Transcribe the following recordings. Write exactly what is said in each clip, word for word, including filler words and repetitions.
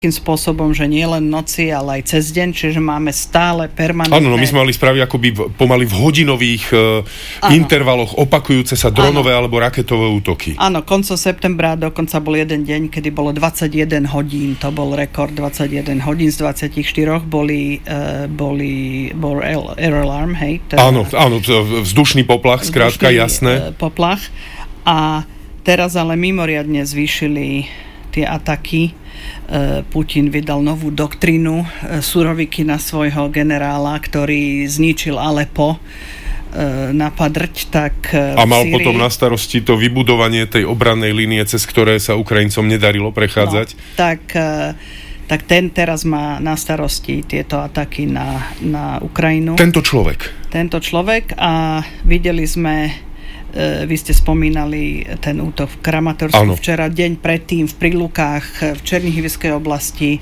takým spôsobom, že nie len noci, ale aj cez deň, čiže máme stále permanentné... Áno, no my sme mali správy akoby v, pomaly v hodinových e, intervaloch opakujúce sa dronové ano. alebo raketové útoky. Áno, koncom septembra dokonca bol jeden deň, kedy bolo dvadsaťjeden hodín, to bol rekord, dvadsaťjeden hodín z dvadsaťštyri boli, e, boli bol air alarm, hej? Teda, áno, áno, vzdušný poplach, skrátka, jasné. E, poplach. A teraz ale mimoriadne zvýšili tie ataky. Putin vydal novú doktrínu suroviky na svojho generála, ktorý zničil Alepo na padrť, tak a mal Sýrii potom na starosti to vybudovanie tej obrannej línie, cez ktoré sa Ukrajincom nedarilo prechádzať. No, tak, tak ten teraz má na starosti tieto ataky na, na Ukrajinu. Tento človek. Tento človek a videli sme, vy ste spomínali ten útok v Kramatorsku. Áno. Včera, deň predtým v Prilukách v Černihivskej oblasti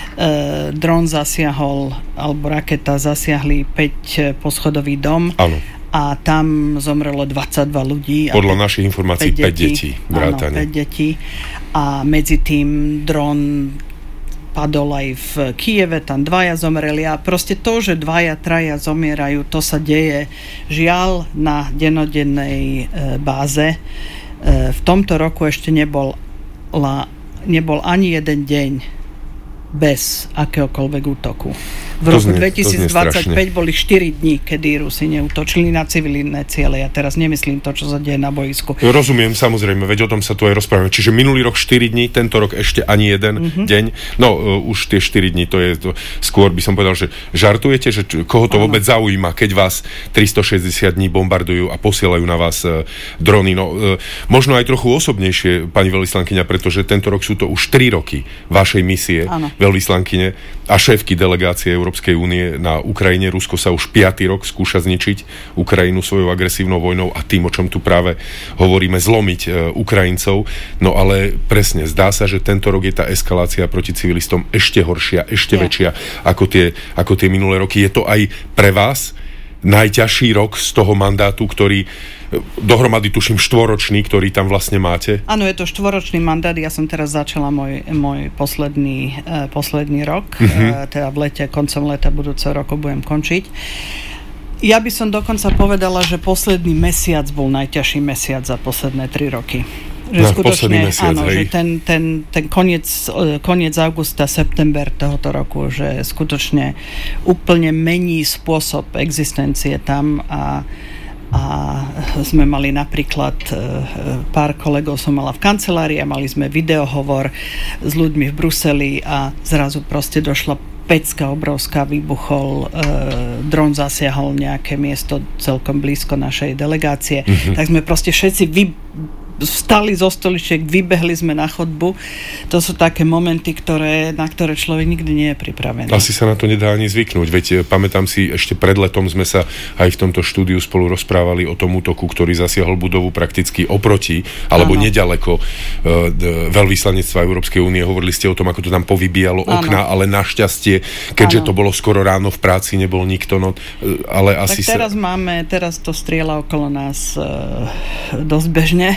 e, dron zasiahol, alebo raketa zasiahli päť poschodový dom. Áno. A tam zomrelo dvadsaťdva ľudí. Podľa päť, našich informácií päť detí. Áno, päť detí. A medzi tým dron padol aj v Kyjeve, tam dvaja zomreli a proste to, že dvaja, traja zomierajú, to sa deje žiaľ na dennodennej e, báze. E, v tomto roku ešte nebol, la, nebol ani jeden deň bez akéhokoľvek útoku. V roku znie, dvetisícdvadsaťpäť boli štyri dni, kedy Rusi neútočili na civilné ciele. Ja teraz nemyslím to, čo sa deje na boisku. Rozumiem, samozrejme, veď o tom sa tu aj rozprávame. Čiže minulý rok štyri dni, tento rok ešte ani jeden mm-hmm. deň. No, uh, už tie štyri dni, to je to, skôr by som povedal, že žartujete, že koho to ano. vôbec zaujíma, keď vás tristošesťdesiat dní bombardujú a posielajú na vás uh, drony. No, uh, možno aj trochu osobnejšie, pani veľvyslankyňa, pretože tento rok sú to už tri roky vašej misie, ano. veľvyslankyne a šéfky delegácie Európskej únie na Ukrajine. Rusko sa už piaty rok skúša zničiť Ukrajinu svojou agresívnou vojnou a tým, o čom tu práve hovoríme, zlomiť e, Ukrajincov. No ale presne, zdá sa, že tento rok je tá eskalácia proti civilistom ešte horšia, ešte yeah. väčšia ako tie, ako tie minulé roky. Je to aj pre vás najťažší rok z toho mandátu, ktorý dohromady tuším štvoročný, ktorý tam vlastne máte? Áno, je to štvoročný mandát. Ja som teraz začala môj, môj posledný, uh, posledný rok. Uh-huh. Uh, teda v lete, koncom leta budúceho roku budem končiť. Ja by som dokonca povedala, že posledný mesiac bol najťažší mesiac za posledné tri roky. Že Na skutočne, mesiac, áno, hej. že ten, ten, ten koniec, koniec augusta, september tohoto roku, že skutočne úplne mení spôsob existencie tam a a sme mali napríklad pár kolegov som mala v kancelárii a mali sme videohovor s ľuďmi v Bruseli a zrazu proste došla pecka obrovská, vybuchol, e, dron zasiahol nejaké miesto celkom blízko našej delegácie, mm-hmm. tak sme proste všetci vy vstali zo stoličiek, vybehli sme na chodbu. To sú také momenty, ktoré, na ktoré človek nikdy nie je pripravený. Asi sa na to nedá ani zvyknúť, veď pamätám si, ešte pred letom sme sa aj v tomto štúdiu spolu rozprávali o tom útoku, ktorý zasiahol budovu prakticky oproti, alebo ano. nedaleko uh, veľvyslanectva Európskej únie. Hovorili ste o tom, ako to tam povybíjalo okná, ano. ale našťastie, keďže ano. to bolo skoro ráno v práci, nebol nikto, no, ale asi tak teraz sa... máme, teraz to strieľa okolo nás uh, dosť bežne.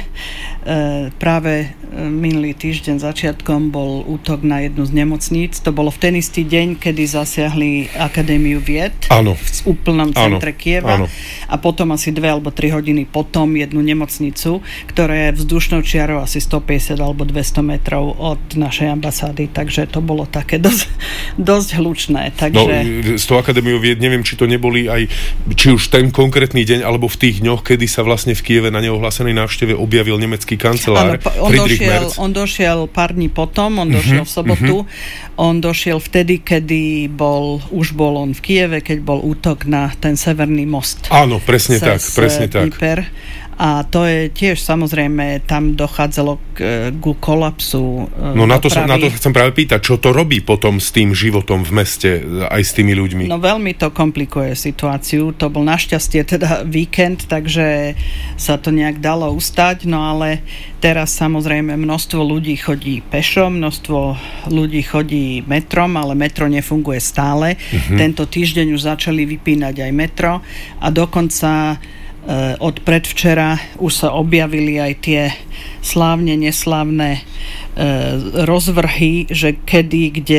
E, práve minulý týždeň začiatkom bol útok na jednu z nemocníc. To bolo v ten istý deň, kedy zasiahli Akadémiu vied áno. v úplnom centre áno. Kieva áno. a potom asi dve alebo tri hodiny potom jednu nemocnicu, ktorá je vzdušnou čiarou asi stopäťdesiat alebo dvesto metrov od našej ambasády, takže to bolo také dosť, dosť hlučné. Takže... No, s tou Akadémiou vied neviem, či to neboli aj či už ten konkrétny deň, alebo v tých dňoch, kedy sa vlastne v Kieve na neohlásenej návšteve objavil nemecký kancelár Áno, on, došiel, on došiel pár dní potom, on došiel uh-huh, v sobotu, uh-huh. on došiel vtedy, kedy bol, už bol on v Kieve, keď bol útok na ten severný most. Áno, presne tak, presne tak. Dnieper. A to je tiež, samozrejme, tam dochádzalo k, k kolapsu No na to, sa, na to chcem práve pýtať, čo to robí potom s tým životom v meste, aj s tými ľuďmi? No veľmi to komplikuje situáciu. To bol našťastie teda víkend, takže sa to nejak dalo ustať, no ale teraz samozrejme množstvo ľudí chodí pešo, množstvo ľudí chodí metrom, ale metro nefunguje stále. Mm-hmm. Tento týždeň už začali vypínať aj metro a dokonca od predvčera už sa objavili aj tie slávne, neslávne rozvrhy, že kedy, kde